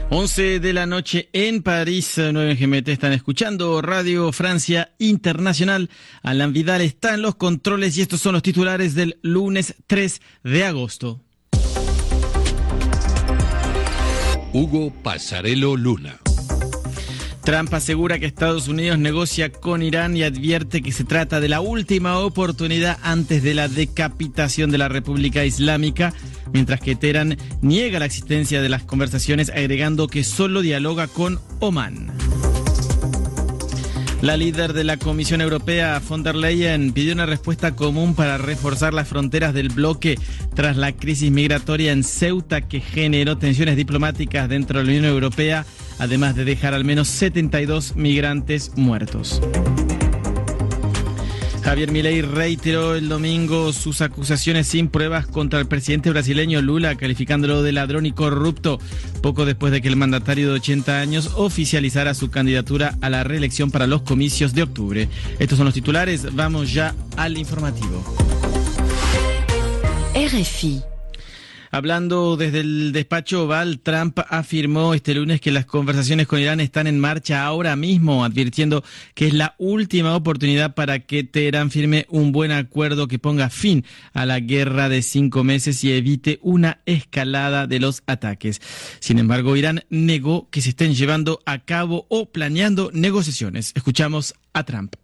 11 de la noche en París, 9 en GMT, están escuchando Radio Francia Internacional. Alan Vidal está en los controles y estos son los titulares del lunes 3 de agosto. Hugo Pasarello Luna. Trump asegura que Estados Unidos negocia con Irán y advierte que se trata de la última oportunidad antes de la decapitación de la República Islámica, mientras que Teherán niega la existencia de las conversaciones, agregando que solo dialoga con Omán. La líder de la Comisión Europea, von der Leyen, pidió una respuesta común para reforzar las fronteras del bloque tras la crisis migratoria en Ceuta que generó tensiones diplomáticas dentro de la Unión Europea, además de dejar al menos 72 migrantes muertos. Javier Milei reiteró el domingo sus acusaciones sin pruebas contra el presidente brasileño Lula, calificándolo de ladrón y corrupto, poco después de que el mandatario de 80 años oficializara su candidatura a la reelección para los comicios de octubre. Estos son los titulares, vamos ya al informativo. RFI. Hablando desde el despacho Oval, Trump afirmó este lunes que las conversaciones con Irán están en marcha ahora mismo, advirtiendo que es la última oportunidad para que Teherán firme un buen acuerdo que ponga fin a la guerra de 5 meses y evite una escalada de los ataques. Sin embargo, Irán negó que se estén llevando a cabo o planeando negociaciones. Escuchamos a Trump.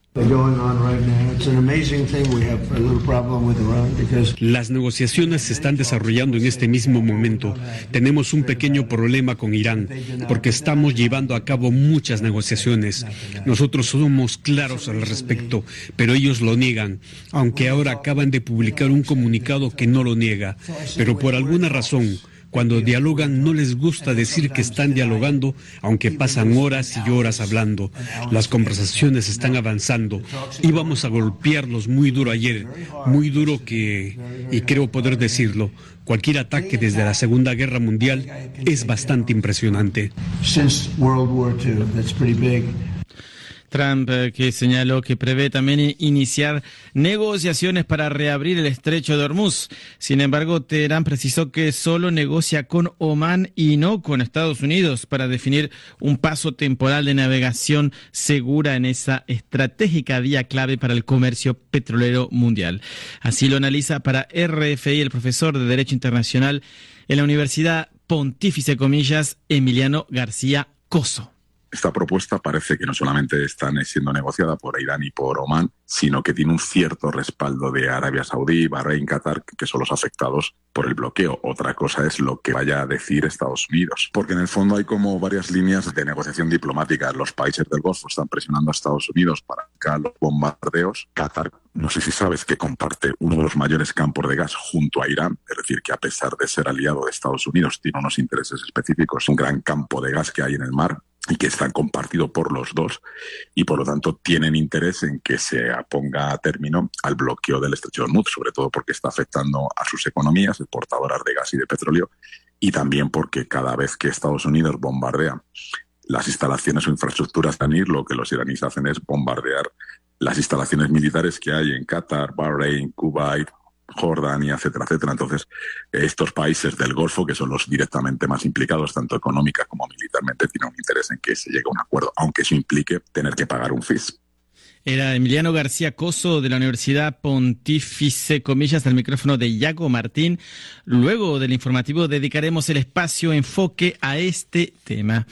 Las negociaciones se están desarrollando en este mismo momento. Tenemos un pequeño problema con Irán, porque estamos llevando a cabo muchas negociaciones. Nosotros somos claros al respecto, pero ellos lo niegan, aunque ahora acaban de publicar un comunicado que no lo niega. Pero por alguna razón, cuando dialogan no les gusta decir que están dialogando, aunque pasan horas y horas hablando. Las conversaciones están avanzando. Íbamos a golpearlos muy duro ayer, muy duro y creo poder decirlo, cualquier ataque desde la Segunda Guerra Mundial es bastante impresionante. Trump, que señaló que prevé también iniciar negociaciones para reabrir el estrecho de Hormuz. Sin embargo, Teherán precisó que solo negocia con Omán y no con Estados Unidos para definir un paso temporal de navegación segura en esa estratégica vía clave para el comercio petrolero mundial. Así lo analiza para RFI el profesor de Derecho Internacional en la Universidad Pontífice Comillas, Emiliano García Coso. Esta propuesta parece que no solamente está siendo negociada por Irán y por Omán, sino que tiene un cierto respaldo de Arabia Saudí, Bahrein, Qatar, que son los afectados por el bloqueo. Otra cosa es lo que vaya a decir Estados Unidos, porque en el fondo hay como varias líneas de negociación diplomática. Los países del Golfo están presionando a Estados Unidos para que los bombardeos. Qatar, no sé si sabes que comparte uno de los mayores campos de gas junto a Irán, es decir, que a pesar de ser aliado de Estados Unidos, tiene unos intereses específicos, un gran campo de gas que hay en el mar y que está compartido por los dos, y por lo tanto tienen interés en que se ponga término al bloqueo del estrecho de Hormuz, sobre todo porque está afectando a sus economías exportadoras de gas y de petróleo, y también porque cada vez que Estados Unidos bombardea las instalaciones o infraestructuras de lo que los iraníes hacen es bombardear las instalaciones militares que hay en Qatar, Bahrein, Kuwait, Jordania, etcétera, etcétera. Entonces, estos países del Golfo, que son los directamente más implicados, tanto económica como militarmente, tienen un interés en que se llegue a un acuerdo, aunque eso implique tener que pagar un fees. Era Emiliano García Coso de la Universidad Pontífice Comillas, al micrófono de Iago Martín. Luego del informativo dedicaremos el espacio enfoque a este tema.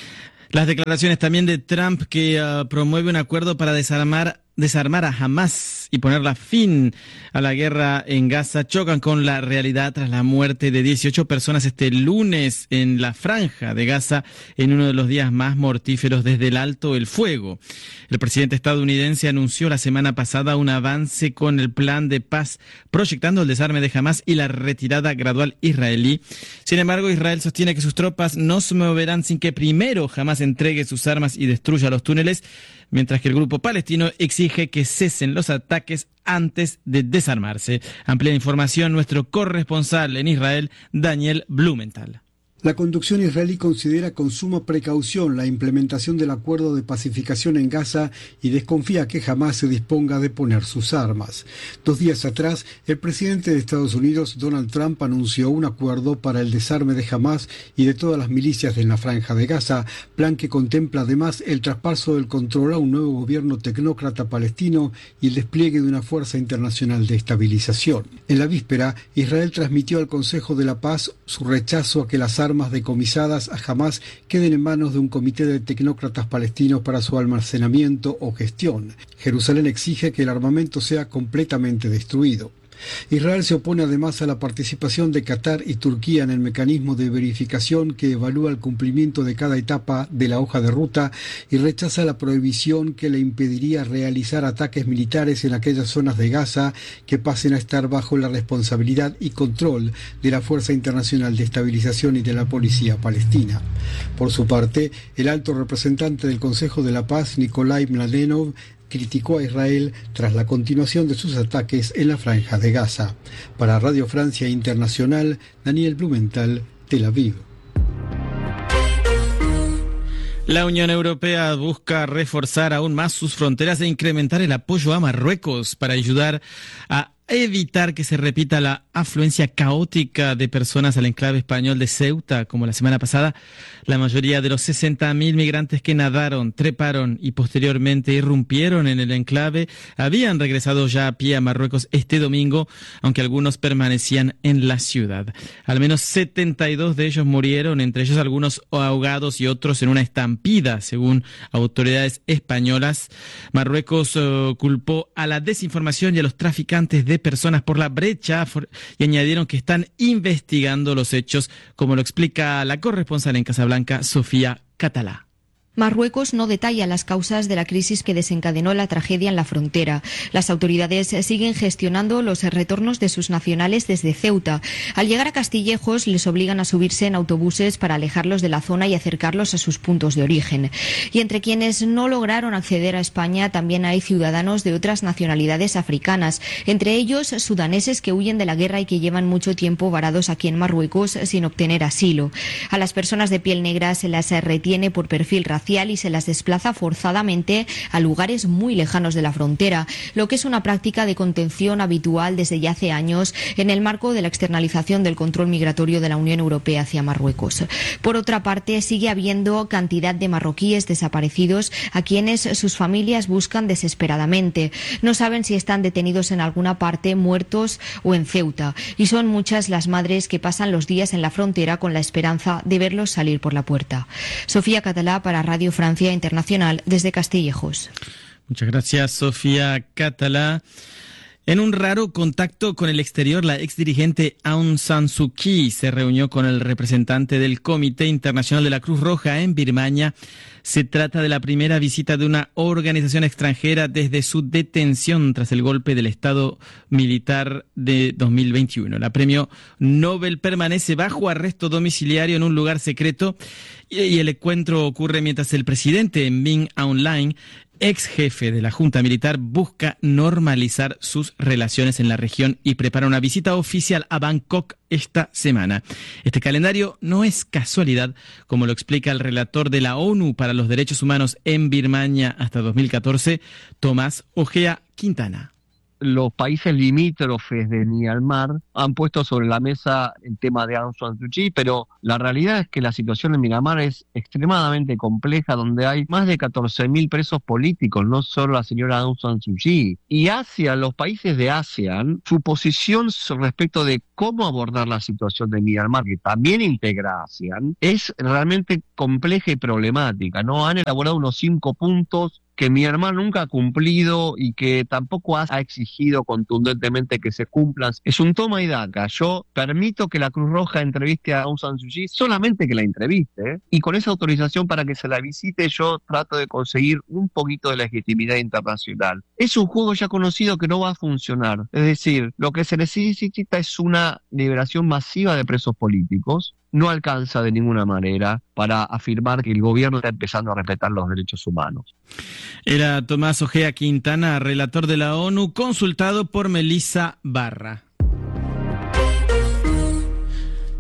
Las declaraciones también de Trump que promueve un acuerdo para desarmar a Hamás y ponerle fin a la guerra en Gaza chocan con la realidad tras la muerte de 18 personas este lunes en la franja de Gaza en uno de los días más mortíferos desde el alto el fuego. El presidente estadounidense anunció la semana pasada un avance con el plan de paz proyectando el desarme de Hamás y la retirada gradual israelí. Sin embargo, Israel sostiene que sus tropas no se moverán sin que primero Hamás entregue sus armas y destruya los túneles, mientras que el grupo palestino exige que cesen los ataques antes de desarmarse. Amplia información nuestro corresponsal en Israel, Daniel Blumenthal. La conducción israelí considera con suma precaución la implementación del acuerdo de pacificación en Gaza y desconfía que Hamás se disponga de poner sus armas. 2 días atrás, el presidente de Estados Unidos, Donald Trump, anunció un acuerdo para el desarme de Hamás y de todas las milicias en la Franja de Gaza, plan que contempla además el traspaso del control a un nuevo gobierno tecnócrata palestino y el despliegue de una fuerza internacional de estabilización. En la víspera, Israel transmitió al Consejo de la Paz su rechazo a que las armas decomisadas a Hamás queden en manos de un comité de tecnócratas palestinos para su almacenamiento o gestión. Jerusalén exige que el armamento sea completamente destruido. Israel se opone además a la participación de Qatar y Turquía en el mecanismo de verificación que evalúa el cumplimiento de cada etapa de la hoja de ruta y rechaza la prohibición que le impediría realizar ataques militares en aquellas zonas de Gaza que pasen a estar bajo la responsabilidad y control de la Fuerza Internacional de Estabilización y de la Policía Palestina. Por su parte, el alto representante del Consejo de la Paz, Nikolai Mladenov, criticó a Israel tras la continuación de sus ataques en la Franja de Gaza. Para Radio Francia Internacional, Daniel Blumenthal, Tel Aviv. La Unión Europea busca reforzar aún más sus fronteras e incrementar el apoyo a Marruecos para ayudar a evitar que se repita la afluencia caótica de personas al enclave español de Ceuta, como la semana pasada. La mayoría de los 60.000 migrantes que nadaron, treparon y posteriormente irrumpieron en el enclave habían regresado ya a pie a Marruecos este domingo, aunque algunos permanecían en la ciudad. Al menos 72 de ellos murieron, entre ellos algunos ahogados y otros en una estampida, según autoridades españolas. Marruecos culpó a la desinformación y a los traficantes de personas por la brecha y añadieron que están investigando los hechos, como lo explica la corresponsal en Casablanca, Sofía Catalá. Marruecos no detalla las causas de la crisis que desencadenó la tragedia en la frontera. Las autoridades siguen gestionando los retornos de sus nacionales desde Ceuta. Al llegar a Castillejos les obligan a subirse en autobuses para alejarlos de la zona y acercarlos a sus puntos de origen. Y entre quienes no lograron acceder a España también hay ciudadanos de otras nacionalidades africanas, entre ellos sudaneses que huyen de la guerra y que llevan mucho tiempo varados aquí en Marruecos sin obtener asilo. A las personas de piel negra se las retiene por perfil racial y se las desplaza forzadamente a lugares muy lejanos de la frontera, lo que es una práctica de contención habitual desde ya hace años en el marco de la externalización del control migratorio de la Unión Europea hacia Marruecos. Por otra parte, sigue habiendo cantidad de marroquíes desaparecidos a quienes sus familias buscan desesperadamente. No saben si están detenidos en alguna parte, muertos o en Ceuta, y son muchas las madres que pasan los días en la frontera con la esperanza de verlos salir por la puerta. Sofía Catalá para Radio Francia Internacional desde Castillejos. Muchas gracias, Sofía Catalá. En un raro contacto con el exterior, la exdirigente Aung San Suu Kyi se reunió con el representante del Comité Internacional de la Cruz Roja en Birmania. Se trata de la primera visita de una organización extranjera desde su detención tras el golpe del Estado militar de 2021. La premio Nobel permanece bajo arresto domiciliario en un lugar secreto y el encuentro ocurre mientras el presidente Min Aung Hlaing, ex jefe de la Junta Militar, busca normalizar sus relaciones en la región y prepara una visita oficial a Bangkok esta semana. Este calendario no es casualidad, como lo explica el relator de la ONU para los Derechos Humanos en Birmania hasta 2014, Tomás Ojea Quintana. Los países limítrofes de Myanmar han puesto sobre la mesa el tema de Aung San Suu Kyi, pero la realidad es que la situación en Myanmar es extremadamente compleja, donde hay más de 14.000 presos políticos, no solo la señora Aung San Suu Kyi. Y Asia, los países de ASEAN, su posición respecto de cómo abordar la situación de Myanmar, que también integra ASEAN, es realmente compleja y problemática, ¿no? Han elaborado unos 5 puntos que Myanmar nunca ha cumplido y que tampoco ha exigido contundentemente que se cumplan. Es un toma y daca. Yo permito que la Cruz Roja entreviste a Aung San Suu Kyi, solamente que la entreviste, y con esa autorización para que se la visite yo trato de conseguir un poquito de legitimidad internacional. Es un juego ya conocido que no va a funcionar. Es decir, lo que se necesita es una liberación masiva de presos políticos. No alcanza de ninguna manera para afirmar que el gobierno está empezando a respetar los derechos humanos. Era Tomás Ojea Quintana, relator de la ONU, consultado por Melissa Barra.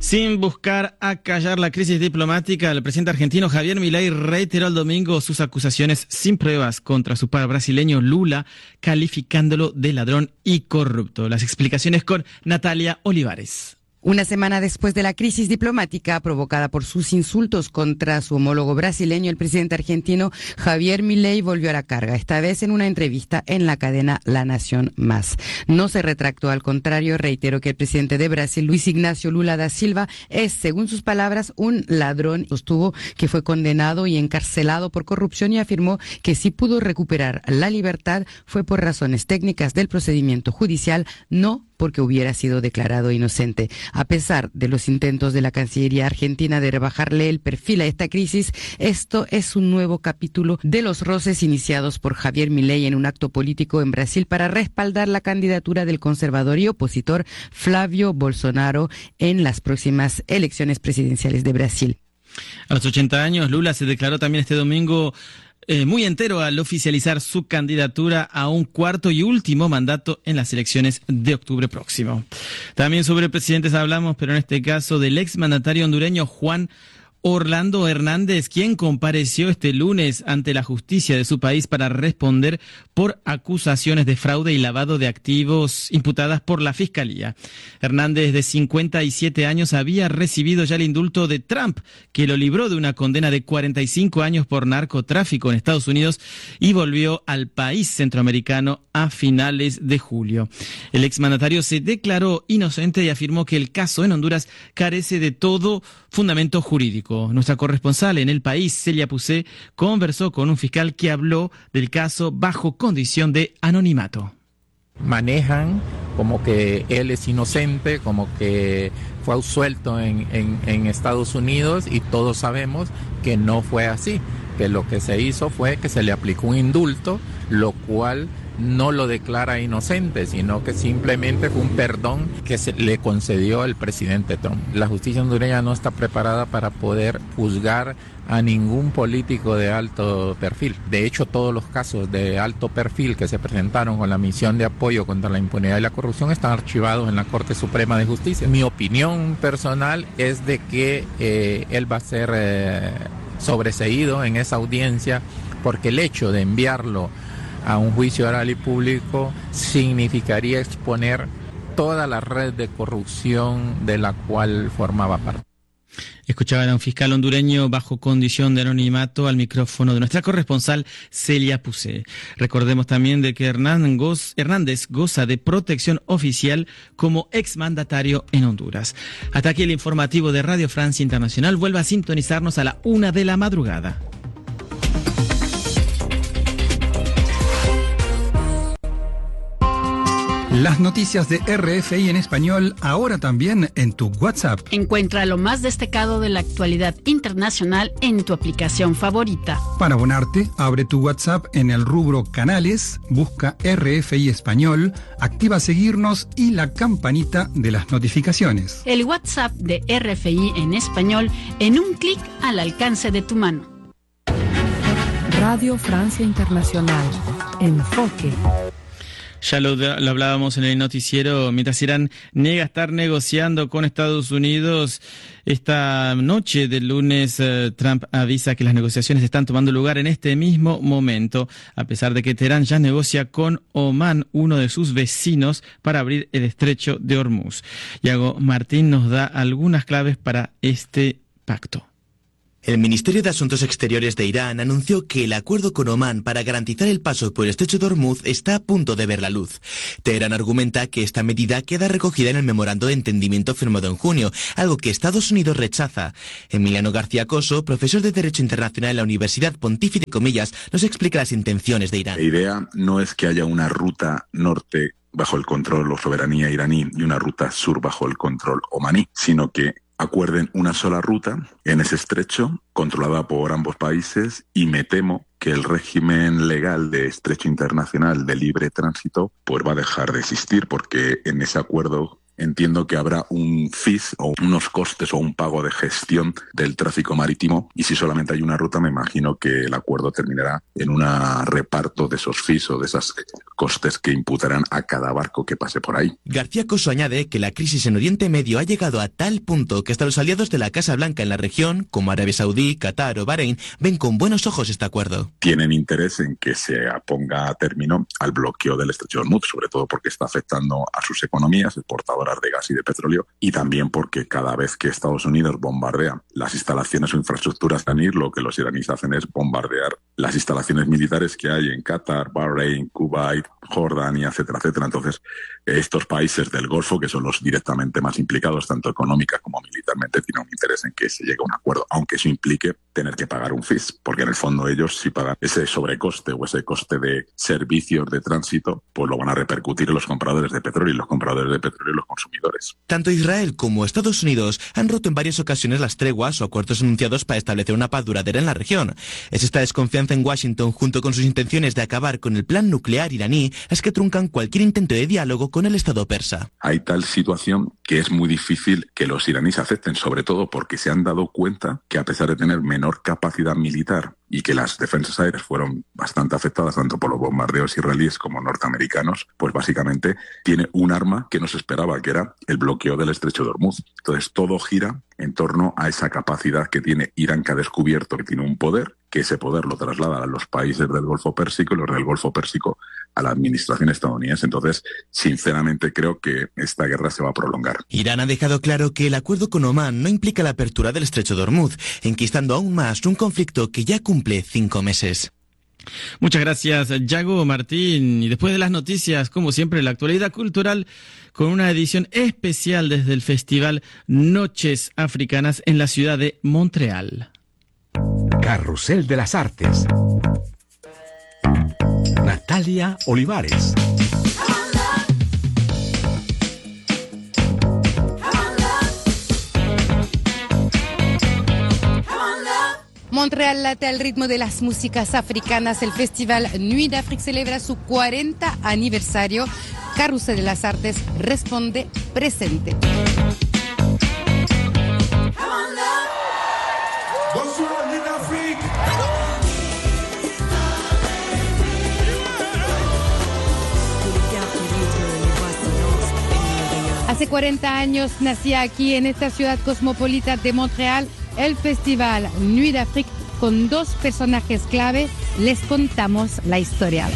Sin buscar acallar la crisis diplomática, el presidente argentino Javier Milei reiteró el domingo sus acusaciones sin pruebas contra su par brasileño Lula, calificándolo de ladrón y corrupto. Las explicaciones con Natalia Olivares. Una semana después de la crisis diplomática provocada por sus insultos contra su homólogo brasileño, el presidente argentino Javier Milei volvió a la carga, esta vez en una entrevista en la cadena La Nación Más. No se retractó, al contrario, reiteró que el presidente de Brasil, Luis Ignacio Lula da Silva, es, según sus palabras, un ladrón. Sostuvo que fue condenado y encarcelado por corrupción y afirmó que si pudo recuperar la libertad fue por razones técnicas del procedimiento judicial, no porque hubiera sido declarado inocente. A pesar de los intentos de la Cancillería argentina de rebajarle el perfil a esta crisis, esto es un nuevo capítulo de los roces iniciados por Javier Milei en un acto político en Brasil para respaldar la candidatura del conservador y opositor Flávio Bolsonaro en las próximas elecciones presidenciales de Brasil. A los 80 años, Lula se declaró también este domingo muy entero al oficializar su candidatura a un cuarto y último mandato en las elecciones de octubre próximo. También sobre presidentes hablamos, pero en este caso del exmandatario hondureño Juan Orlando Hernández, quien compareció este lunes ante la justicia de su país para responder por acusaciones de fraude y lavado de activos imputadas por la Fiscalía. Hernández, de 57 años, había recibido ya el indulto de Trump, que lo libró de una condena de 45 años por narcotráfico en Estados Unidos, y volvió al país centroamericano a finales de julio. El exmandatario se declaró inocente y afirmó que el caso en Honduras carece de todo fundamento jurídico. Nuestra corresponsal en el país, Celia Pusé, conversó con un fiscal que habló del caso bajo condición de anonimato. Manejan como que él es inocente, como que fue absuelto en Estados Unidos, y todos sabemos que no fue así, que lo que se hizo fue que se le aplicó un indulto, lo cual no lo declara inocente, sino que simplemente fue un perdón que se le concedió el presidente Trump. La justicia hondureña no está preparada para poder juzgar a ningún político de alto perfil. De hecho, todos los casos de alto perfil que se presentaron con la misión de apoyo contra la impunidad y la corrupción están archivados en la Corte Suprema de Justicia. Mi opinión personal es de que él va a ser sobreseído en esa audiencia, porque el hecho de enviarlo a un juicio oral y público significaría exponer toda la red de corrupción de la cual formaba parte. Escuchaban a un fiscal hondureño bajo condición de anonimato al micrófono de nuestra corresponsal Celia Pusé. Recordemos también de que Hernández goza de protección oficial como exmandatario en Honduras. Hasta aquí el informativo de Radio Francia Internacional. Vuelva a sintonizarnos a la 1 de la madrugada. Las noticias de RFI en español, ahora también en tu WhatsApp. Encuentra lo más destacado de la actualidad internacional en tu aplicación favorita. Para abonarte, abre tu WhatsApp en el rubro Canales, busca RFI Español, activa seguirnos y la campanita de las notificaciones. El WhatsApp de RFI en español, en un clic al alcance de tu mano. Radio Francia Internacional. Enfoque. Ya lo hablábamos en el noticiero, mientras Irán niega estar negociando con Estados Unidos. Esta noche del lunes, Trump avisa que las negociaciones están tomando lugar en este mismo momento, a pesar de que Teherán ya negocia con Omán, uno de sus vecinos, para abrir el estrecho de Hormuz. Yago Martín nos da algunas claves para este pacto. El Ministerio de Asuntos Exteriores de Irán anunció que el acuerdo con Omán para garantizar el paso por el estrecho de Hormuz está a punto de ver la luz. Teherán argumenta que esta medida queda recogida en el memorando de entendimiento firmado en junio, algo que Estados Unidos rechaza. Emiliano García Coso, profesor de Derecho Internacional en la Universidad Pontífice Comillas, nos explica las intenciones de Irán. La idea no es que haya una ruta norte bajo el control o soberanía iraní y una ruta sur bajo el control omaní, sino que acuerden una sola ruta en ese estrecho, controlada por ambos países, y me temo que el régimen legal de estrecho internacional de libre tránsito pues va a dejar de existir, porque en ese acuerdo entiendo que habrá un fees o unos costes o un pago de gestión del tráfico marítimo, y si solamente hay una ruta me imagino que el acuerdo terminará en un reparto de esos fees o de esas costes que imputarán a cada barco que pase por ahí. García Coso añade que la crisis en Oriente Medio ha llegado a tal punto que hasta los aliados de la Casa Blanca en la región, como Arabia Saudí, Qatar o Bahrein, ven con buenos ojos este acuerdo. Tienen interés en que se ponga término al bloqueo del estrecho de Hormuz, sobre todo porque está afectando a sus economías exportadoras de gas y de petróleo, y también porque cada vez que Estados Unidos bombardea las instalaciones o infraestructuras iraníes, lo que los iraníes hacen es bombardear las instalaciones militares que hay en Qatar, Bahrein, Kuwait, Jordania, etcétera, etcétera. Entonces, estos países del Golfo, que son los directamente más implicados, tanto económica como militarmente, tienen un interés en que se llegue a un acuerdo, aunque eso implique tener que pagar un fees, porque en el fondo ellos, si pagan ese sobrecoste o ese coste de servicios de tránsito, pues lo van a repercutir en los compradores de petróleo, y los compradores de petróleo los consumidores. Tanto Israel como Estados Unidos han roto en varias ocasiones las treguas o acuerdos anunciados para establecer una paz duradera en la región. Es esta desconfianza en Washington, junto con sus intenciones de acabar con el plan nuclear iraní, las que truncan cualquier intento de diálogo con el Estado persa. Hay tal situación que es muy difícil que los iraníes acepten, sobre todo porque se han dado cuenta que, a pesar de tener menor capacidad militar y que las defensas aéreas fueron bastante afectadas tanto por los bombardeos israelíes como norteamericanos, pues básicamente tiene un arma que no se esperaba, que era el bloqueo del estrecho de Hormuz. Entonces todo gira en torno a esa capacidad que tiene Irán, que ha descubierto que tiene un poder, que ese poder lo traslada a los países del Golfo Pérsico y los del Golfo Pérsico a la administración estadounidense. Entonces, sinceramente, creo que esta guerra se va a prolongar. Irán ha dejado claro que el acuerdo con Omán no implica la apertura del estrecho de Hormuz, enquistando aún más un conflicto que ya cumple 5 meses. Muchas gracias, Yago Martín. Y después de las noticias, como siempre, la actualidad cultural con una edición especial desde el Festival Noches Africanas en la ciudad de Montreal. Carrusel de las Artes. Natalia Olivares. Montreal late al ritmo de las músicas africanas. El Festival Nuit d'Afrique celebra su 40 aniversario. Carrusel de las Artes responde presente. Hace 40 años nacía aquí en esta ciudad cosmopolita de Montreal el Festival Nuit d'Afrique con 2 personajes clave. Les contamos la historia.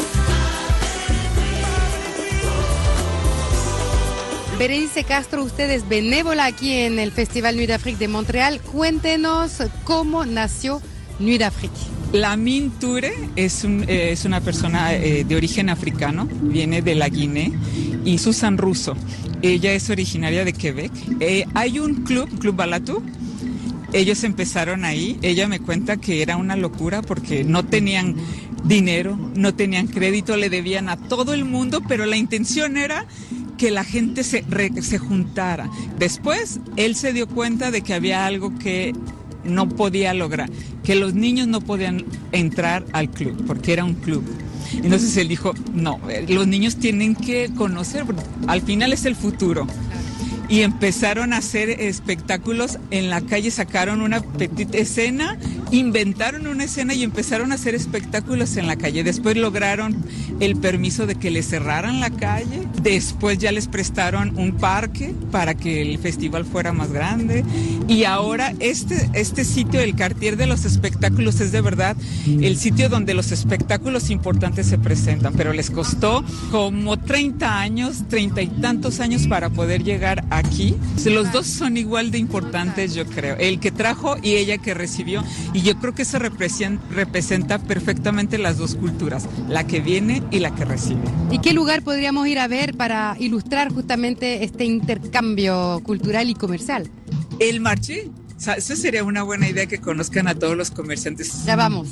Berenice Castro, usted es benévola aquí en el Festival Nuit d'Afrique de Montreal. Cuéntenos cómo nació Nuit d'Afrique. Lamin Toure es una persona de origen africano, viene de la Guinea, y Susan Russo, ella es originaria de Quebec. Hay un Club Balatu. Ellos empezaron ahí. Ella me cuenta que era una locura porque no tenían dinero, no tenían crédito, le debían a todo el mundo, pero la intención era que la gente se juntara. Después, él se dio cuenta de que había algo que no podía lograr, que los niños no podían entrar al club, porque era un club. Entonces él dijo, no, los niños tienen que conocer, al final es el futuro. Y empezaron a hacer espectáculos en la calle, sacaron una petita escena, inventaron una escena y empezaron a hacer espectáculos en la calle. Después lograron el permiso de que les cerraran la calle. Después ya les prestaron un parque para que el festival fuera más grande. Y ahora este sitio, el Cartier de los Espectáculos, es de verdad el sitio donde los espectáculos importantes se presentan. Pero les costó como 30 años, 30 y tantos años para poder llegar aquí. Los dos son igual de importantes, yo creo. El que trajo y ella que recibió. Y yo creo que eso representa perfectamente las dos culturas, la que viene y la que recibe. ¿Y qué lugar podríamos ir a ver para ilustrar justamente este intercambio cultural y comercial? El marché. Eso sería una buena idea, que conozcan a todos los comerciantes. Ya vamos.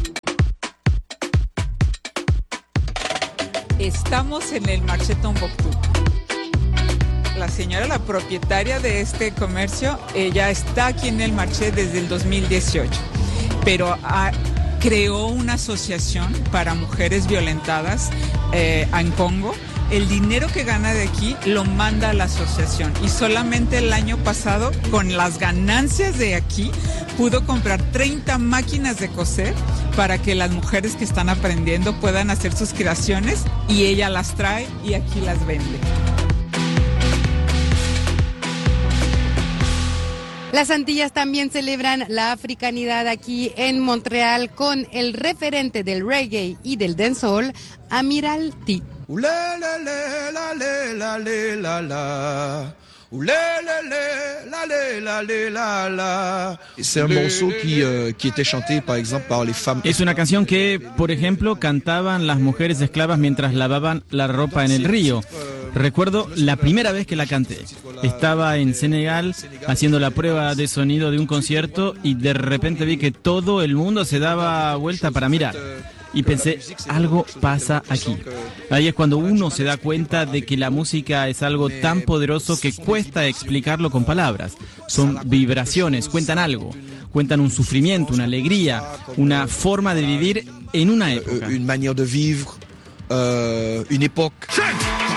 Estamos en el marché Tombouctou. La señora, la propietaria de este comercio, ella está aquí en el marché desde el 2018, pero creó una asociación para mujeres violentadas en Congo, el dinero que gana de aquí lo manda a la asociación. Y solamente el año pasado, con las ganancias de aquí, pudo comprar 30 máquinas de coser para que las mujeres que están aprendiendo puedan hacer sus creaciones, y ella las trae y aquí las vende. Las Antillas también celebran la africanidad aquí en Montreal con el referente del reggae y del dancehall, Amiral T. Es una canción que, por ejemplo, cantaban las mujeres esclavas mientras lavaban la ropa en el río. Recuerdo la primera vez que la canté. Estaba en Senegal haciendo la prueba de sonido de un concierto y de repente vi que todo el mundo se daba vuelta para mirar. Y pensé, algo pasa aquí. Ahí es cuando uno se da cuenta de que la música es algo tan poderoso que cuesta explicarlo con palabras. Son vibraciones, cuentan algo. Cuentan un sufrimiento, una alegría, una forma de vivir en una época. Une manière de vivre, une époque.